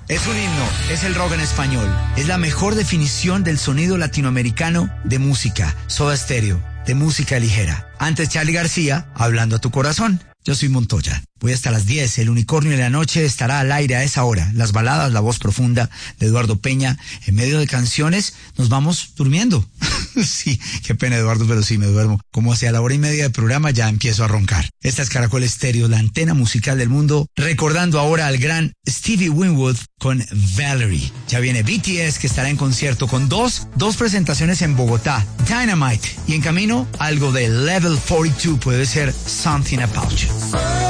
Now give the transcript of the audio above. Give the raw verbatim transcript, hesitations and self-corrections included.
Es un himno, es el rock en español. Es la mejor definición del sonido latinoamericano de música. Soda Stereo, de música ligera. Antes Charly García, Hablando a tu corazón. Yo soy Montoya. Voy hasta las diez. El Unicornio de la Noche estará al aire a esa hora. Las baladas, la voz profunda de Eduardo Peña. En medio de canciones nos vamos durmiendo. Sí, qué pena, Eduardo, pero sí me duermo. Como hacia la hora y media de programa ya empiezo a roncar. Esta es Caracol Estéreo, la antena musical del mundo. Recordando ahora al gran Stevie Winwood con Valerie. Ya viene B T S, que estará en concierto con dos, dos presentaciones en Bogotá. Dynamite. Y en camino, algo de Level cuarenta y dos. Puede ser Something About You.